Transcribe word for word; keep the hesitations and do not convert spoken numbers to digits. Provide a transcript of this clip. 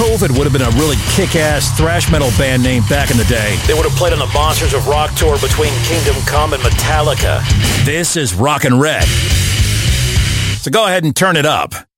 COVID would have been a really kick-ass thrash metal band name back in the day. They would have played on the Monsters of Rock tour between Kingdom Come and Metallica. This is Rockin' Red. So go ahead and turn it up.